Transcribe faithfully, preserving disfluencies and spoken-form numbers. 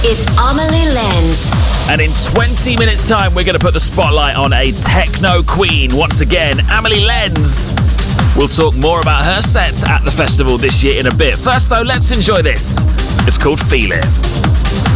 is Amelie Lens. And in twenty minutes' time, we're going to put the spotlight on a techno queen. Once again, Amelie Lens. We'll talk more about her set at the festival this year in a bit. First, though, let's enjoy this. It's called Feel It.